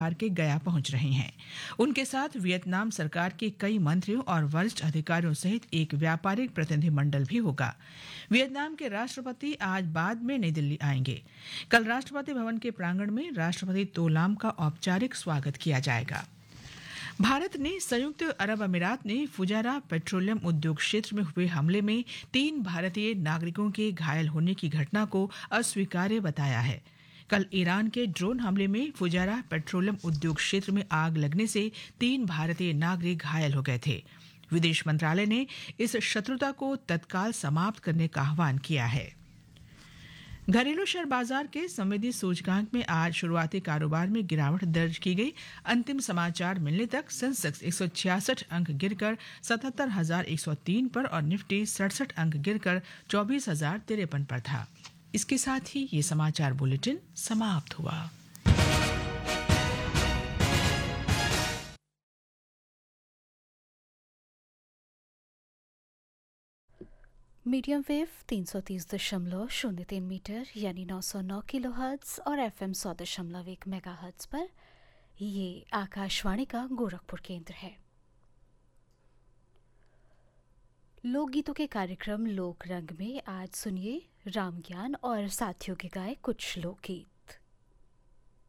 के गया पहुंच रहे हैं। उनके साथ वियतनाम सरकार के कई मंत्रियों और वरिष्ठ अधिकारियों सहित एक व्यापारिक प्रतिनिधिमंडल भी होगा। वियतनाम के राष्ट्रपति आज बाद में नई दिल्ली आएंगे। कल राष्ट्रपति भवन के प्रांगण में राष्ट्रपति तो लाम का औपचारिक स्वागत किया जाएगा। भारत ने संयुक्त अरब अमीरात ने फुजारा पेट्रोलियम उद्योग क्षेत्र में हुए हमले में 3 भारतीय नागरिकों के घायल होने की घटना को अस्वीकार्य बताया है। कल ईरान के ड्रोन हमले में फुजारा पेट्रोलियम उद्योग क्षेत्र में आग लगने से 3 भारतीय नागरिक घायल हो गए थे। विदेश मंत्रालय ने इस शत्रुता को तत्काल समाप्त करने का आह्वान किया है। घरेलू शेयर बाजार के संवेदी सूचकांक में आज शुरुआती कारोबार में गिरावट दर्ज की गई। अंतिम समाचार मिलने तक सेंसेक्स 166 अंक गिरकर 77,103 पर और निफ्टी 67 अंक गिरकर 24,053 पर था। इसके साथ ही ये समाचार बुलेटिन समाप्त हुआ। मीडियम वेव 330.03 मीटर यानी 909 किलोहर्ट्ज़ और FM 100.1 मेगाहर्ट्ज़ पर ये आकाशवाणी का गोरखपुर केंद्र है। लोकगीतों के कार्यक्रम लोक रंग में आज सुनिए राम ज्ञान और साथियों के गाए कुछ लोकगीत।